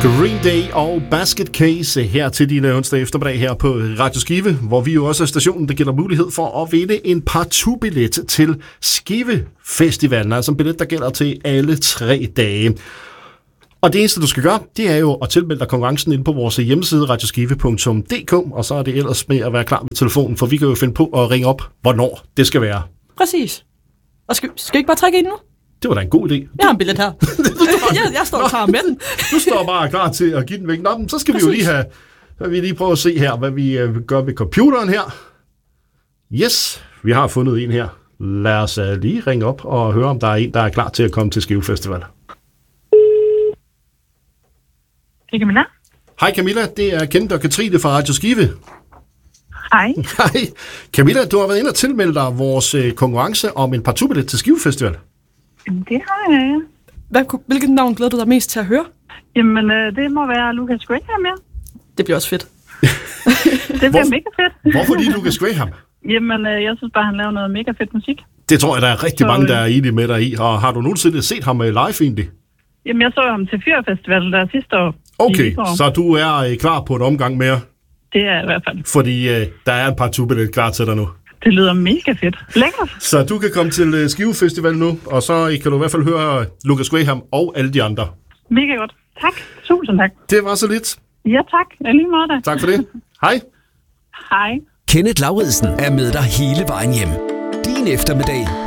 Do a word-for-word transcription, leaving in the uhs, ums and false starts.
Green Day og Basket Case her til din onsdag eftermiddag her på Radio Skive, hvor vi jo også er stationen, der giver dig mulighed for at vinde en partout-billet til Skive Festivalen, altså en billet, der gælder til alle tre dage. Og det eneste, du skal gøre, det er jo at tilmelde dig konkurrencen inde på vores hjemmeside radioskive punktum d k, og så er det ellers med at være klar med telefonen, for vi kan jo finde på at ringe op, hvornår det skal være. Præcis. Og skal, skal vi ikke bare trække ind nu? Det var da en god idé. Jeg har en billet her. jeg, jeg står klar med den. Du står bare klar til at give den væk. Nå, så skal Præcis. vi jo lige have, så vi lige prøve at se her, hvad vi uh, gør ved computeren her. Yes, vi har fundet en her. Lad os uh, lige ringe op og høre, om der er en, der er klar til at komme til Skive Festival. Det er Camilla. Hej Camilla, det er Kent og Katrine fra Radio Skive. Hej. Hej. Camilla, du har været inde og tilmelde dig vores uh, konkurrence om en partout-billet til Skive Festival. Det har jeg, ja. Hvad, hvilket navn glæder du dig mest til at høre? Jamen, øh, det må være Lucas Graham, ja. Det bliver også fedt. Det bliver Hvor, mega fedt. Hvorfor lige Lucas Graham? Jamen, øh, jeg synes bare, han laver noget mega fedt musik. Det tror jeg, der er rigtig så, mange, der er enige med dig i. Og har du nogensinde set ham live egentlig? Jamen, jeg så ham til Fyrfestivalen der sidste år. Okay, så du er øh, klar på en omgang mere? Det er i hvert fald. Fordi øh, der er en partout-billet klar til dig nu. Det lyder mega fedt. Lækkert. Så du kan komme til uh, Skive Festival nu, og så kan du i hvert fald høre Lucas Graham og alle de andre. Mega godt. Tak. Tusind tak. Det var så lidt. Ja, tak. Jeg lige måde da. Tak for det. Hej. Hej. Kenneth Lauridsen er med dig hele vejen hjem. Din eftermiddag